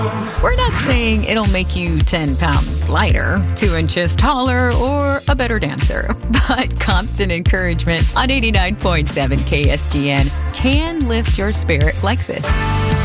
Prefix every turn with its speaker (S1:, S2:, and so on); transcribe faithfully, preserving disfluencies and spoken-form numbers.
S1: We're not saying it'll make you ten pounds lighter, two inches taller, or a better dancer, but constant encouragement on eighty-nine point seven K S G N can lift your spirit like this.